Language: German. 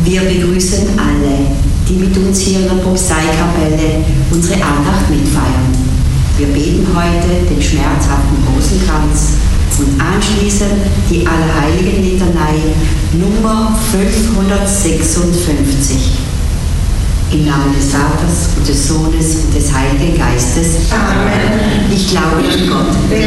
Wir begrüßen alle, die mit uns hier in der Propsteikapelle unsere Andacht mitfeiern. Wir beten heute den schmerzhaften Rosenkranz und anschließend die Allerheiligenlitanei Nummer 556. Im Namen des Vaters und des Sohnes und des Heiligen Geistes. Amen. Ich glaube an Gott,